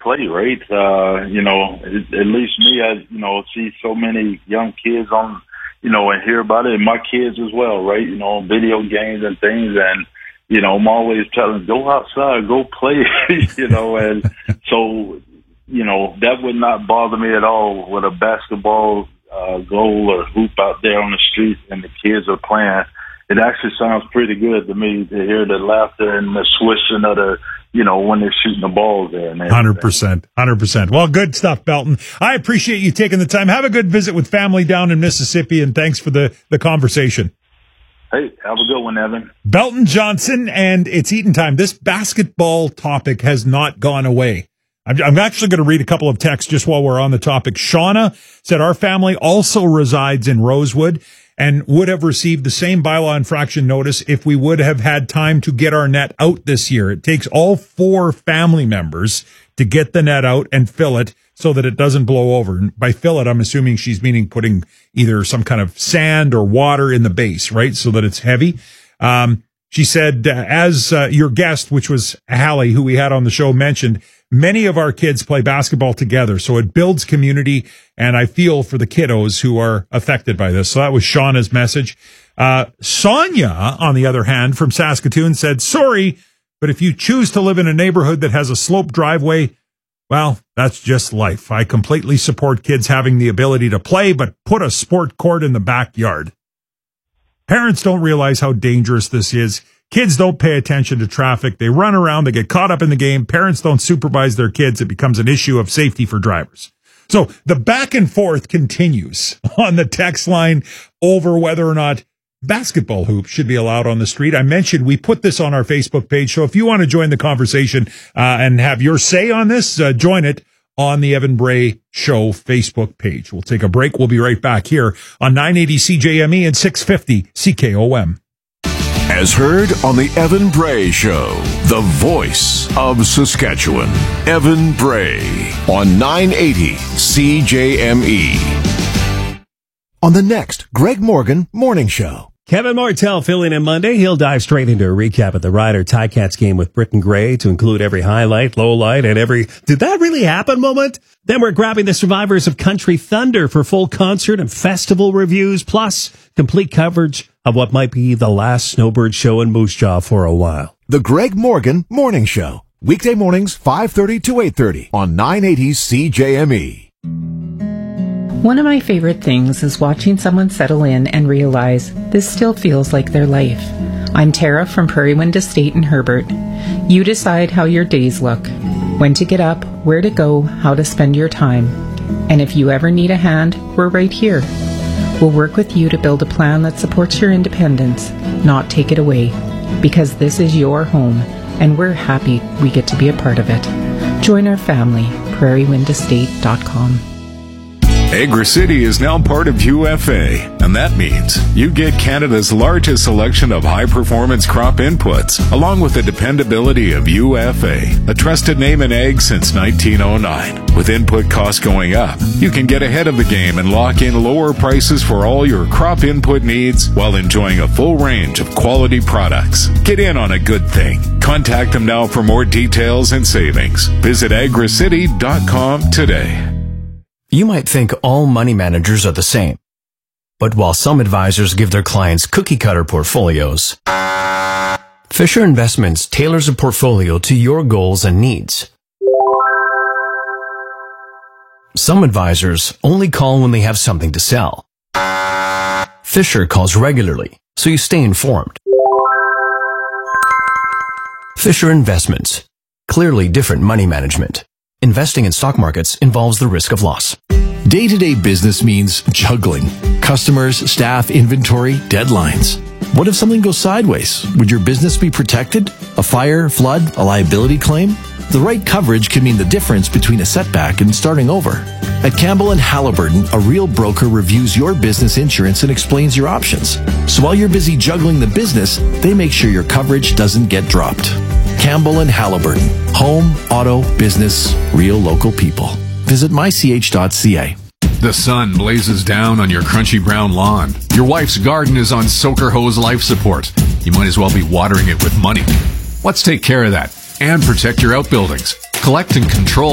play, right? At least me, I see so many young kids on, and hear about it, and my kids as well, right? Video games and things, and I'm always telling them, go outside, go play, and so, that would not bother me at all with a basketball goal or hoop out there on the street and the kids are playing. It actually sounds pretty good to me to hear the laughter and the swishing of the, when they're shooting the balls there. 100%. Well, good stuff, Belton. I appreciate you taking the time. Have a good visit with family down in Mississippi, and thanks for the conversation. Hey, have a good one, Evan. Belton Johnson, and it's Eaton time. This basketball topic has not gone away. I'm actually going to read a couple of texts just while we're on the topic. Shauna said, our family also resides in Rosewood and would have received the same bylaw infraction notice if we would have had time to get our net out this year. It takes all 4 family members to get the net out and fill it so that it doesn't blow over. And by fill it, I'm assuming she's meaning putting either some kind of sand or water in the base, right, so that it's heavy. She said, as your guest, which was Hallie, who we had on the show, mentioned, many of our kids play basketball together, so it builds community, and I feel for the kiddos who are affected by this. So that was Shauna's message. Sonia, on the other hand, from Saskatoon, said, sorry, but if you choose to live in a neighborhood that has a sloped driveway, well, that's just life. I completely support kids having the ability to play, but put a sport court in the backyard. Parents don't realize how dangerous this is. Kids don't pay attention to traffic. They run around. They get caught up in the game. Parents don't supervise their kids. It becomes an issue of safety for drivers. So the back and forth continues on the text line over whether or not basketball hoops should be allowed on the street. I mentioned we put this on our Facebook page. So if you want to join the conversation and have your say on this, join it on the Evan Bray Show Facebook page. We'll take a break. We'll be right back here on 980 CJME and 650 CKOM. As heard on the Evan Bray Show, the voice of Saskatchewan, Evan Bray on 980 CJME. On the next Greg Morgan Morning Show. Kevin Martell filling in Monday. He'll dive straight into a recap of the Ryder Ticats game with Britton Gray to include every highlight, low light, and every "did that really happen" moment. Then we're grabbing the survivors of Country Thunder for full concert and festival reviews, plus complete coverage of what might be the last snowbird show in Moose Jaw for a while. The Greg Morgan Morning Show. Weekday mornings, 5:30 to 8:30 on 980 CJME. One of my favorite things is watching someone settle in and realize this still feels like their life. I'm Tara from Prairie Wind Estate in Herbert. You decide how your days look, when to get up, where to go, how to spend your time. And if you ever need a hand, we're right here. We'll work with you to build a plan that supports your independence, not take it away. Because this is your home, and we're happy we get to be a part of it. Join our family, prairiewindestate.com. AgriCity is now part of UFA, and that means you get Canada's largest selection of high-performance crop inputs, along with the dependability of UFA, a trusted name in ag since 1909. With input costs going up, you can get ahead of the game and lock in lower prices for all your crop input needs while enjoying a full range of quality products. Get in on a good thing. Contact them now for more details and savings. Visit agricity.com today. You might think all money managers are the same. But while some advisors give their clients cookie-cutter portfolios, Fisher Investments tailors a portfolio to your goals and needs. Some advisors only call when they have something to sell. Fisher calls regularly, so you stay informed. Fisher Investments. Clearly different money management. Investing in stock markets involves the risk of loss. Day-to-day business means juggling. Customers, staff, inventory, deadlines. What if something goes sideways? Would your business be protected? A fire, flood, a liability claim? The right coverage can mean the difference between a setback and starting over. At Campbell & Halliburton, a real broker reviews your business insurance and explains your options. So while you're busy juggling the business, they make sure your coverage doesn't get dropped. Campbell & Halliburton. Home, auto, business, real local people. Visit mych.ca. The sun blazes down on your crunchy brown lawn. Your wife's garden is on Soaker Hose life support. You might as well be watering it with money. Let's take care of that and protect your outbuildings. Collect and control